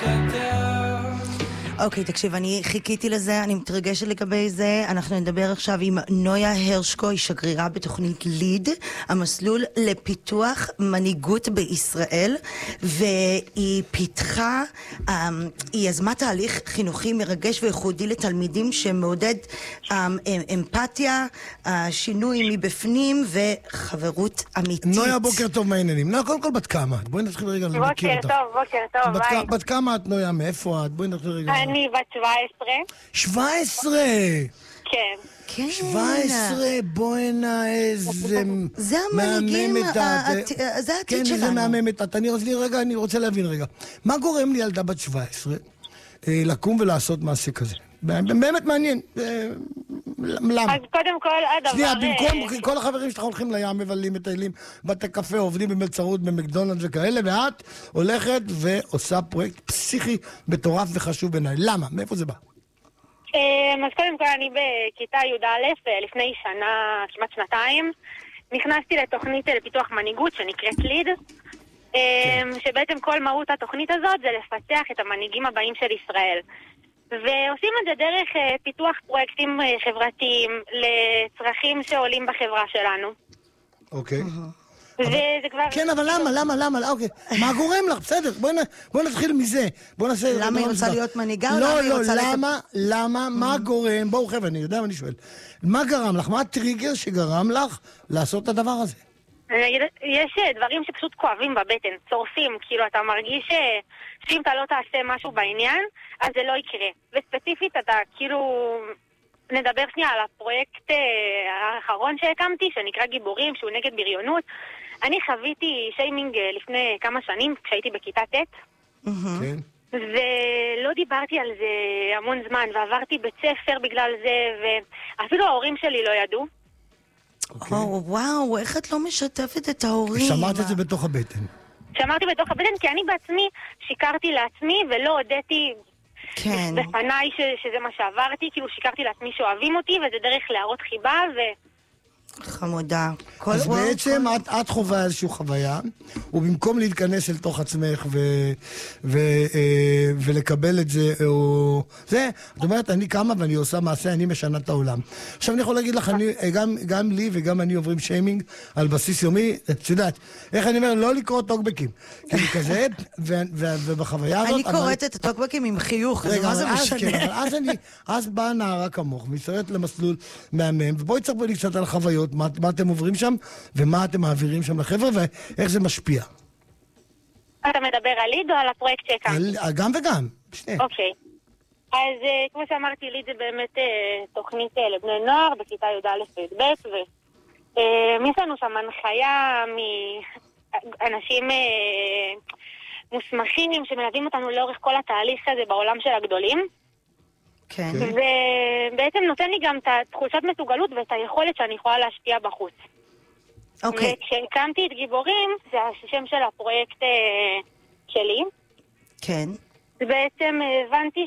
אוקיי, תקשיב, אני חיכיתי לזה, אני מתרגשת לגבי זה. אנחנו נדבר עכשיו עם נויה הרשקו, היא שגרירה בתוכנית ליד, המסלול לפיתוח מנהיגות בישראל, והיא פיתחה, היא יזמה תהליך חינוכי מרגש וייחודי לתלמידים שמעודד אמפתיה, שינוי מבפנים וחברות אמיתית. נויה, בוקר טוב, מה העניינים? נויה, קודם כל בת כמה? בואי נתחיל רגע להכיר אותך. בוקר טוב, ביי. בת כמה את, נויה? מאיפה את? בואי נתחיל רגע. אני בת 17. 17? כן. כן. 17, בואי נע, איזה זה המנהיגים, זה העתיד שלנו. כן, זה מהממת. אני רוצה להבין רגע. מה גורם לי ילדה בת 17 לקום ולעשות מעשה כזה? באמת מעניין. למה? אז קודם כל, הדבר... שנייה, במקום כל החברים שלך הולכים לים, מבלים, מטיילים, בתי קפה, עובדים במלצרות, במקדונלדס וכאלה, ואת הולכת ועושה פרויקט פסיכי מטורף וחשוב בעיניי. למה? מאיפה זה בא? אז קודם כל, אני בכיתה י"א, לפני שנה, כמעט שנתיים, נכנסתי לתוכנית לפיתוח מנהיגות שנקראת ליד, שבעצם כל מהות התוכנית הזאת זה לפתח את המנהיגים הבאים של ישראל. ועושים את זה דרך פיתוח פרויקטים חברתיים לצרכים שעולים בחברה שלנו. אוקיי. וזה כבר... כן, אבל למה? אוקיי. מה גורם לך? בסדר, בואי נתחיל מזה. למה היא רוצה להיות מנהיגה? לא, למה? מה גורם? בואו חבר'ה, אני יודע מה אני שואל. מה גרם לך? מה הטריגר שגרם לך לעשות את הדבר הזה? יש דברים שפשוט כואבים בבטן, צורפים, כאילו אתה מרגיש שאם אתה לא תעשה משהו בעניין, אז זה לא יקרה. וספציפית אתה כאילו, נדבר שנייה על הפרויקט האחרון שהקמתי, שנקרא גיבורים, שהוא נגד בריונות. אני חוויתי שיימינג לפני כמה שנים, כשהייתי בכיתה ט', כן. ולא דיברתי על זה המון זמן, ועברתי בית ספר בגלל זה, ואפילו ההורים שלי לא ידעו. וואו, איך את לא משתפת את ההורים? שמעת את זה בתוך הבטן. שמרתי בתוך הבטן כי אני בעצמי שיקרתי לעצמי ולא הודיתי בפניי שזה מה שעברתי, כאילו שיקרתי לעצמי שאוהבים אותי, וזה דרך להראות חיבה חמודה. אז בעצם את חווה איזושהי חוויה, ובמקום להתכנס אל תוך עצמך ולקבל את זה, או זה, את אומרת, אני קמה ואני עושה מעשה, אני משנה את העולם. עכשיו אני יכול להגיד לך, גם לי וגם אני עוברים שיימינג על בסיס יומי, את יודעת, איך אני אומר, לא לקרוא טוקבקים. כאילו כזה, ובחוויה הזאת... אני קוראת את הטוקבקים עם חיוך, רגע, מה זה משנה? אז באה נערה כמוך, מסתובבת למסלול מהמם, ובואי תספר לי קצת על חוויות, מה אתם עוברים שם, ומה אתם מעבירים שם לחבר'ה, ואיך זה משפיע. אתה מדבר על ליד או על הפרויקט שהקמתי? גם וגם, שניהם. אוקיי. אז כמו שאמרתי, ליד זה באמת תוכנית לבני נוער, בכיתה י"א וי"ב, ויש לנו שם הנחיה מאנשים מוסמכים שמלווים אותנו לאורך כל התהליך הזה בעולם של הגדולים. כן. ובעצם נותן לי גם את התחושת מסוגלות ואת היכולת שאני יכולה להשפיע בחוץ. אוקיי. וכשהקמתי את גיבורים, זה השם של הפרויקט שלי. כן. בעצם הבנתי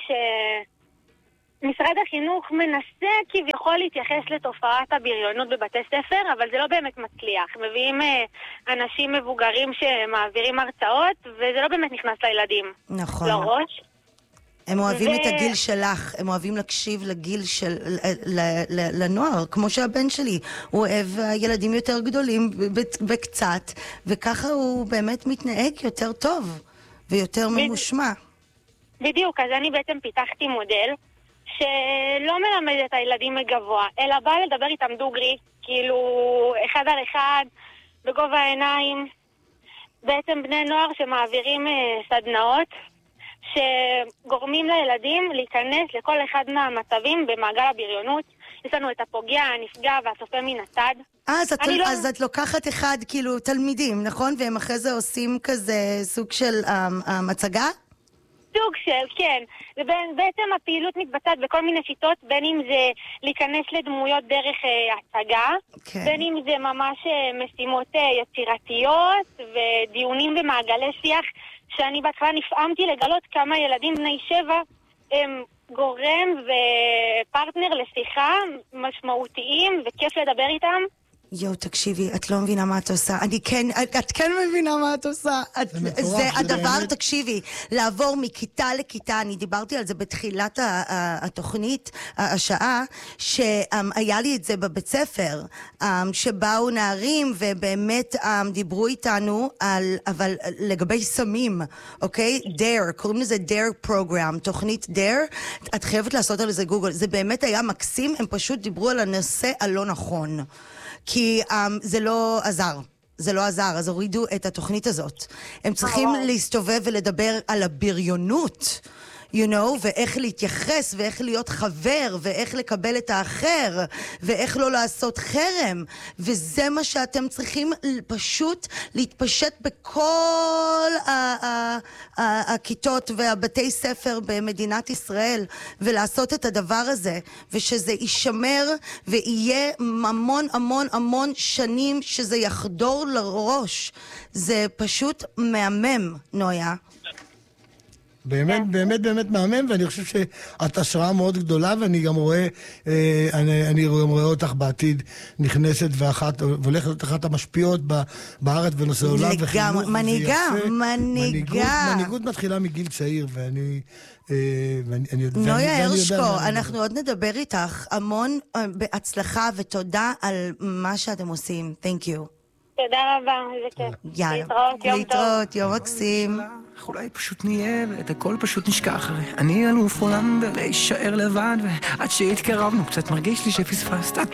שמשרד החינוך מנסה כביכול להתייחס לתופעת הבריונות בבתי ספר, אבל זה לא באמת מצליח. מביאים אנשים מבוגרים שמעבירים הרצאות, וזה לא באמת נכנס לילדים. נכון. לראש. הם אוהבים את הגיל שלך, הם אוהבים להקשיב לגיל של, לנוער, כמו שהבן שלי, הוא אוהב ילדים יותר גדולים בקצת, וככה הוא באמת מתנהג יותר טוב, ויותר ממושמע. בדיוק, אז אני בעצם פיתחתי מודל, שלא מלמד את הילדים מגבוה, אלא בא לדבר איתם דוגרי, כאילו אחד על אחד, בגובה העיניים, בעצם בני נוער שמעבירים סדנאות, שגורמים לילדים להיכנס לכל אחד מהמצבים במעגל הבריונות. יש לנו את הפוגע, הנפגע והצופה מן הצד. אז את לוקחת אחד, כאילו, תלמידים, נכון? והם אחרי זה עושים כזה סוג של מצגה? סוג של, כן. בעצם הפעילות מתבצעת בכל מיני שיטות, בין אם זה להיכנס לדמויות דרך הצגה, כן. בין אם זה ממש משימות יצירתיות ודיונים במעגלי שיח, שאני בהתחלה נפעמתי לגלות כמה ילדים בני 7 הם גורם ופרטנר לשיחה משמעותיים וכיף לדבר איתם. יו, תקשיבי, את לא מבינה מה את עושה. את כן מבינה מה את עושה. זה הדבר, תקשיבי, לעבור מכיתה לכיתה, אני דיברתי על זה בתחילת התוכנית, השעה, שהיה לי את זה בבית ספר, שבאו נערים ובאמת דיברו איתנו אבל לגבי סמים, אוקיי? DARE, קוראים לזה DARE program, תוכנית DARE, את חייבת לעשות על זה גוגל, זה באמת היה מקסים, הם פשוט דיברו על הנושא הלא נכון. כי זה לא עזר. זה לא עזר, אז הורידו את התוכנית הזאת. הם צריכים להסתובב ולדבר על הבריונות, you know, ואיך להתייחס, ואיך להיות חבר, ואיך לקבל את האחר, ואיך לא לעשות חרם. וזה מה שאתם צריכים פשוט להתפשט בכל הכיתות והבתי ספר במדינת ישראל, ולעשות את הדבר הזה, ושזה יישמר, ויהיה המון המון המון שנים שזה יחדור לראש. זה פשוט מהמם, נויה. באמת, באמת, באמת מהמם, ואני חושב שאת השראה מאוד גדולה, ואני גם רואה, אני גם רואה אותך בעתיד נכנסת והולכת להיות אחת המשפיעות בארץ בנושא עולם וחינוך. מנהיגה. מנהיגות מתחילה מגיל צעיר, ואני נויה הרשקו, אנחנו עוד נדבר איתך, המון בהצלחה ותודה על מה שאתם עושים. Thank you. תודה רבה, איזה כיף. יאללה. להתראות, יום מקסים. אולי פשוט נהיה ואת הכל פשוט נשכח. אני אלוף עולם ולהישאר לבד, ועד שהתקרבנו קצת מרגיש לי שפספסת.